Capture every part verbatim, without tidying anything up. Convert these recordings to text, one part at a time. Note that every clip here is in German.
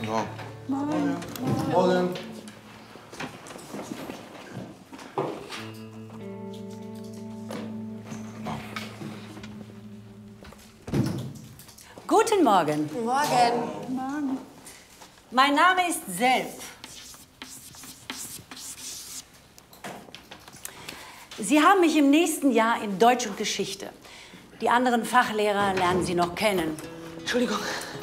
Ja. Morgen. Morgen. Guten Morgen. Morgen. Morgen. Mein Name ist Selb. Sie haben mich im nächsten Jahr in Deutsch und Geschichte. Die anderen Fachlehrer lernen Sie noch kennen. Entschuldigung.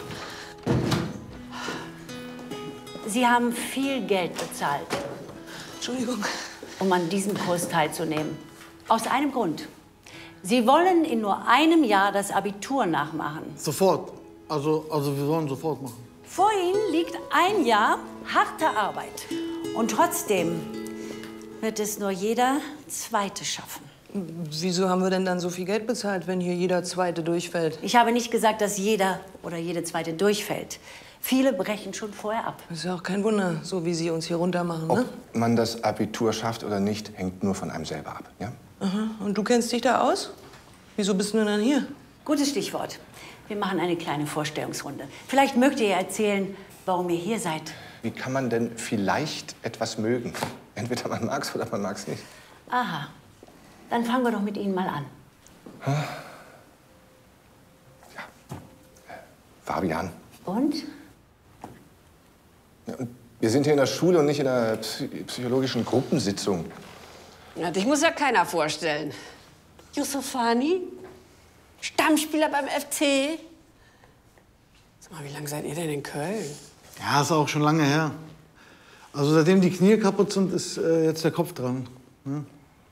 Sie haben viel Geld bezahlt, Entschuldigung. um an diesem Kurs teilzunehmen. Aus einem Grund. Sie wollen in nur einem Jahr das Abitur nachmachen. Sofort. Also, also wir wollen sofort machen. Vor Ihnen liegt ein Jahr harte Arbeit. Und trotzdem wird es nur jeder Zweite schaffen. Wieso haben wir denn dann so viel Geld bezahlt, wenn hier jeder Zweite durchfällt? Ich habe nicht gesagt, dass jeder oder jede Zweite durchfällt. Viele brechen schon vorher ab. Das ist ja auch kein Wunder, so wie Sie uns hier runtermachen, ne? Ob man das Abitur schafft oder nicht, hängt nur von einem selber ab, ja? Aha. Und du kennst dich da aus? Wieso bist du denn dann hier? Gutes Stichwort. Wir machen eine kleine Vorstellungsrunde. Vielleicht mögt ihr erzählen, warum ihr hier seid. Wie kann man denn vielleicht etwas mögen? Entweder man mag's oder man mag's nicht. Aha. Dann fangen wir doch mit Ihnen mal an. Ja. Äh, Fabian. Und? Ja, und wir sind hier in der Schule und nicht in einer psy- psychologischen Gruppensitzung. Ja, dich muss ja keiner vorstellen. Yusufani, Stammspieler beim F C. Sag mal, wie lange seid ihr denn in Köln? Ja, ist auch schon lange her. Also seitdem die Knie kaputt sind, ist äh, jetzt der Kopf dran. Ja.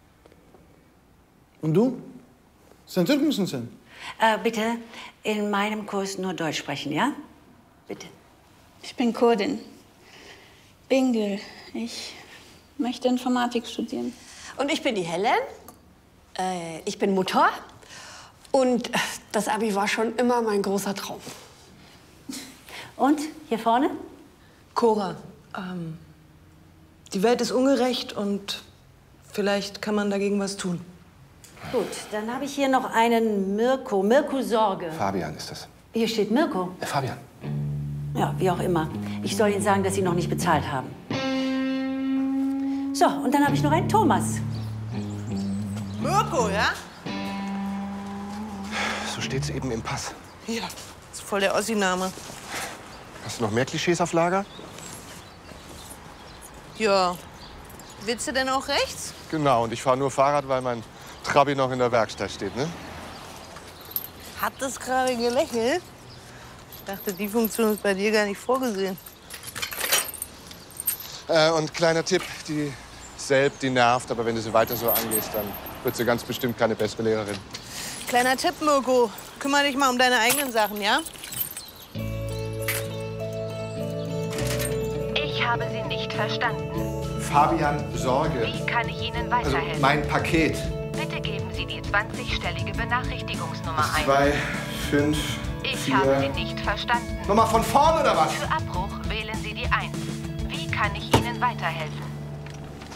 Und du? Sen Türk müssen sein. Äh, bitte in meinem Kurs nur Deutsch sprechen, ja? Bitte. Ich bin Kurdin. Bingel. Ich möchte Informatik studieren. Und ich bin die Helen. Äh, ich bin Mutter. Und das Abi war schon immer mein großer Traum. Und hier vorne? Cora, ähm, die Welt ist ungerecht und vielleicht kann man dagegen was tun. Gut, dann habe ich hier noch einen Mirko. Mirko Sorge. Fabian ist das. Hier steht Mirko. Äh, Fabian. Ja, wie auch immer. Ich soll Ihnen sagen, dass Sie noch nicht bezahlt haben. So, und dann habe ich noch einen Thomas. Mirko, ja? So steht's eben im Pass. Ja, ist voll der Ossi-Name. Hast du noch mehr Klischees auf Lager? Ja. Willst du denn auch rechts? Genau, und ich fahre nur Fahrrad, weil mein Trabi noch in der Werkstatt steht, ne? Hat das gerade gelächelt? Ich dachte, die Funktion ist bei dir gar nicht vorgesehen. Äh, und kleiner Tipp, die Selb, die nervt, aber wenn du sie weiter so angehst, dann wird sie ganz bestimmt keine bessere Lehrerin. Kleiner Tipp, Mirko. Kümmere dich mal um deine eigenen Sachen, ja? Ich habe Sie nicht verstanden. Fabian Sorge. Wie kann ich Ihnen Also weiterhelfen? mein Paket. Bitte geben Sie die zwanzigstellige Benachrichtigungsnummer ein. Zwei, fünf, Ich vier. habe Sie nicht verstanden. Nochmal von vorn oder was? Für Abbruch wählen Sie die eins. Wie kann ich Ihnen weiterhelfen?